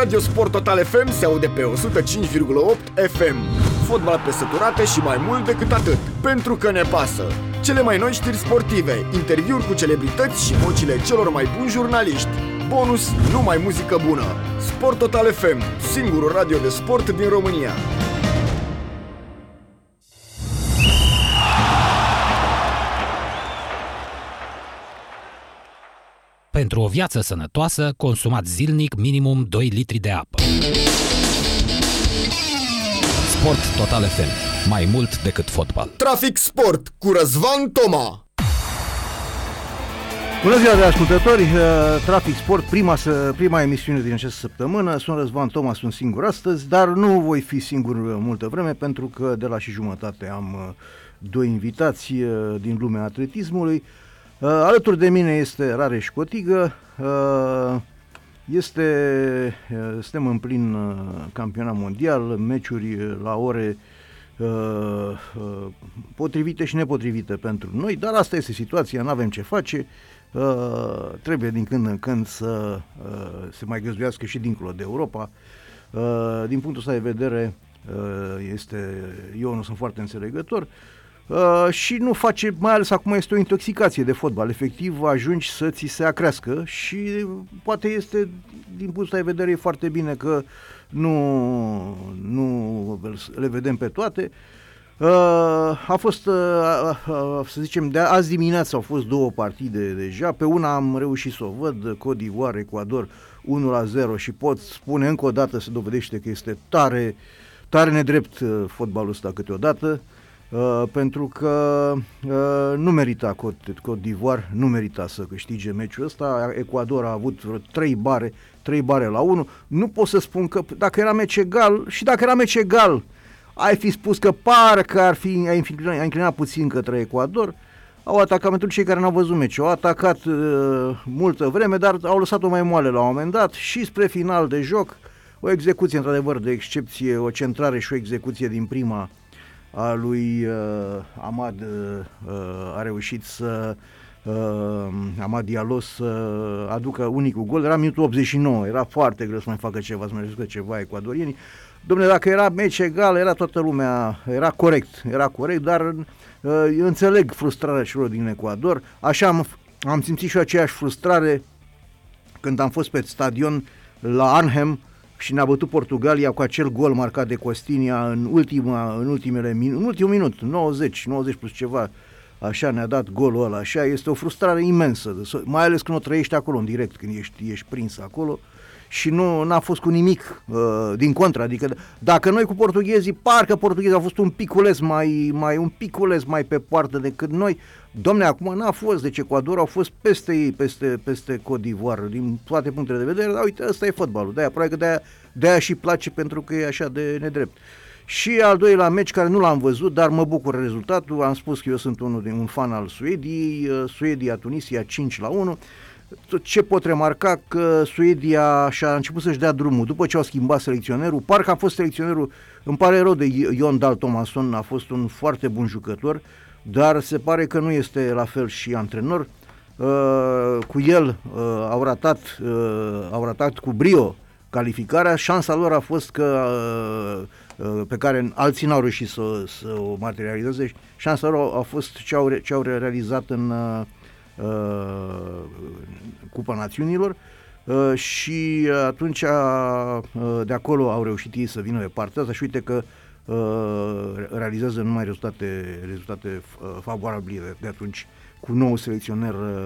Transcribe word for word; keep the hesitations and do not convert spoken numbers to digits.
Radio Sport Total F M se aude pe o sută cinci virgulă opt F M. Fotbal pe săturate și mai mult decât atât, pentru că ne pasă. Cele mai noi știri sportive, interviuri cu celebrități și vocile celor mai buni jurnaliști. Bonus, numai muzică bună. Sport Total F M, singurul radio de sport din România. Pentru o viață sănătoasă, consumați zilnic minimum doi litri de apă. Sport Total F M. Mai mult decât fotbal. Trafic Sport cu Răzvan Toma. Bună ziua, dragi ascultători! Trafic Sport, prima, prima emisiune din această săptămână. Sunt Răzvan Toma, sunt singur astăzi, dar nu voi fi singur multă vreme, pentru că de la și jumătate am doi invitați din lumea atletismului. Uh, alături de mine este Rareș Cotigă, uh, este, uh, suntem în plin uh, campionat mondial, meciuri la ore uh, uh, potrivite și nepotrivite pentru noi, dar asta este situația, nu avem ce face, uh, trebuie din când în când să uh, se mai găzduiască și dincolo de Europa. Uh, din punctul ăsta de vedere, uh, este, eu nu sunt foarte înțelegător. Uh, și nu face, mai ales acum este o intoxicație de fotbal, efectiv ajungi să ți se acrească și poate este, din punctul de vedere, e foarte bine că nu, nu le vedem pe toate. Uh, a fost, uh, uh, să zicem, de azi dimineață au fost două partide deja, pe una am reușit să o văd, Côte d'Ivoire, Ecuador unu la zero, și pot spune încă o dată, se dovedește că este tare, tare nedrept uh, fotbalul ăsta câteodată. Uh, pentru că uh, nu merita Côte, Côte d'Ivoire, nu merita să câștige meciul ăsta. Ecuador a avut vreo trei bare, trei bare la unu. Nu pot să spun că dacă era meci egal, și dacă era meci egal, ai fi spus că parcă ar fi, ai inclinat, ai inclinat puțin către Ecuador. Au atacat, pentru cei care n-au văzut meciul, au atacat uh, multă vreme, dar au lăsat-o mai moale la un moment dat și spre final de joc, o execuție într-adevăr de excepție, o centrare și o execuție din prima a lui uh, Amad uh, a reușit să uh, Amad Diallo să aducă unicul gol. Era minutul optzeci și nouă, era foarte greu să mai facă ceva, să mai facă ceva ecuadorienii. Dom'le, dacă era meci egal, era toată lumea, era corect, era corect, dar uh, înțeleg frustrarea celor din Ecuador. Așa am, am simțit și eu aceeași frustrare când am fost pe stadion la Arnhem și ne-a bătut Portugalia cu acel gol marcat de Costinia în, ultima, în ultimele min- în ultimul minut, nouăzeci, nouăzeci plus ceva, așa ne-a dat golul ăla, așa, este o frustrare imensă, mai ales când o trăiești acolo în direct, când ești, ești prins acolo și nu n-a fost cu nimic uh, din contra, adică dacă noi cu portughezii, parcă portughezii au fost un piculeț mai, mai, un piculeț mai pe poartă decât noi, domne, acum n-a fost, deci Ecuador au fost peste ei, peste, peste Côte d'Ivoire, din toate punctele de vedere, dar uite, ăsta e fotbalul, de-aia, probabil că de-aia, de-aia și place, pentru că e așa de nedrept. Și al doilea meci, care nu l-am văzut, dar mă bucur rezultatul, am spus că eu sunt unul din un fan al Suediei, Suedia, Tunisia cinci la unu, ce pot remarca că Suedia și-a început să-și dea drumul, după ce au schimbat selecționerul, parcă a fost selecționerul, îmi pare rău de Jon Dahl Tomasson, a fost un foarte bun jucător, dar se pare că nu este la fel și antrenor. Uh, cu el uh, au ratat, uh, au ratat cu brio calificarea, șansa lor a fost că, uh, uh, pe care alții n-au reușit să, să o materializeze, șansa lor a fost ce au, ce au realizat în uh, Cupa Națiunilor, uh, și atunci uh, de acolo au reușit ei să vină pe partea asta și uite că uh, realizează numai rezultate, rezultate uh, favorabile de atunci cu nou selecționer uh,